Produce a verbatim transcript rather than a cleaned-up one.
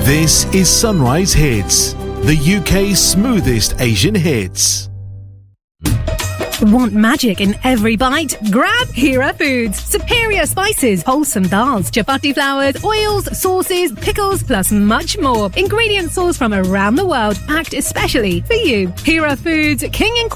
This is Sunrise Hits, the U K's smoothest Asian hits. Want magic in every bite? Grab Hira Foods. Superior spices, wholesome dals, chapati flours, oils, sauces, pickles, plus much more. Ingredient sourced from around the world, packed especially for you. Hira Foods, King and